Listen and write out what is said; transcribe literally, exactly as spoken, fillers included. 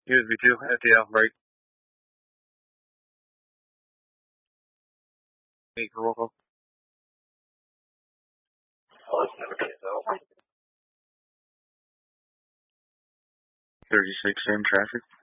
U S V two at the outbreak. Eight for roll call. thirty-six in traffic.